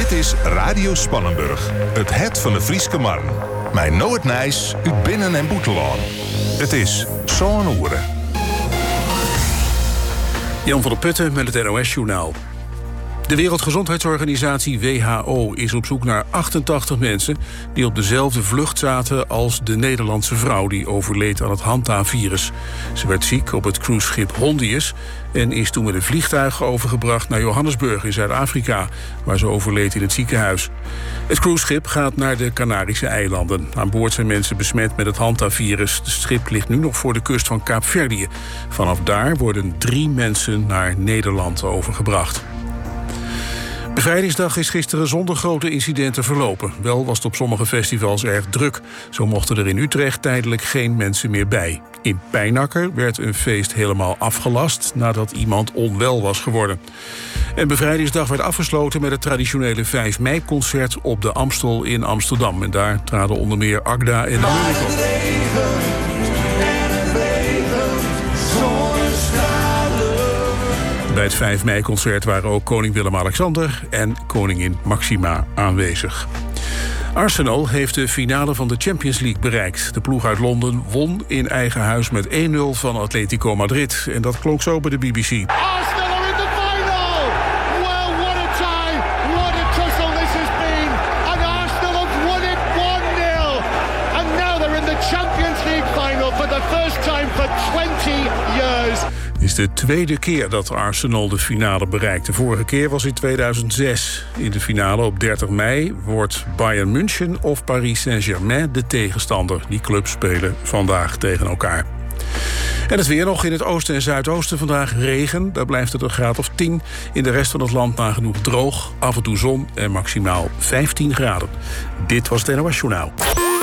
Dit is Radio Spannenburg, het van de Frieske Marn. Mijn Noordnijs uit Binnen- en Boetelaan. Het is zo'n oeren. Jan van der Putten met het NOS-journaal. De Wereldgezondheidsorganisatie WHO is op zoek naar 88 mensen... die op dezelfde vlucht zaten als de Nederlandse vrouw... die overleed aan het Hanta-virus. Ze werd ziek op het cruiseschip Hondius... en is toen met een vliegtuig overgebracht naar Johannesburg in Zuid-Afrika... waar ze overleed in het ziekenhuis. Het cruiseschip gaat naar de Canarische eilanden. Aan boord zijn mensen besmet met het Hanta-virus. Het schip ligt nu nog voor de kust van Kaapverdië. Vanaf daar worden 3 mensen naar Nederland overgebracht. Bevrijdingsdag is gisteren zonder grote incidenten verlopen. Wel was het op sommige festivals erg druk. Zo mochten er in Utrecht tijdelijk geen mensen meer bij. In Pijnacker werd een feest helemaal afgelast nadat iemand onwel was geworden. En Bevrijdingsdag werd afgesloten met het traditionele 5 mei-concert op de Amstel in Amsterdam. En daar traden onder meer Agda en Munich op. Bij het 5 mei-concert waren ook koning Willem-Alexander en koningin Maxima aanwezig. Arsenal heeft de finale van de Champions League bereikt. De ploeg uit Londen won in eigen huis met 1-0 van Atletico Madrid. En dat klonk zo bij de BBC. Arsenal are in the final! Well, what a time! What a tussle this has been! And Arsenal have won it 1-0! And now they're in the Champions League final for the first time for 20 years. Het is de tweede keer dat Arsenal de finale bereikt. De vorige keer was in 2006. In de finale op 30 mei wordt Bayern München of Paris Saint-Germain de tegenstander. Die clubs spelen vandaag tegen elkaar. En het weer nog in het oosten en zuidoosten vandaag regen. Daar blijft het een graad of 10. In de rest van het land nagenoeg droog. Af en toe zon en maximaal 15 graden. Dit was het NOS Journaal.